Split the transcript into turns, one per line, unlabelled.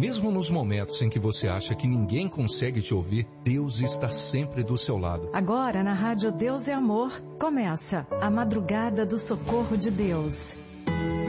Mesmo nos momentos em que você acha que ninguém consegue te ouvir, Deus está sempre do seu lado.
Agora na Rádio Deus é Amor, começa a Madrugada do Socorro de Deus.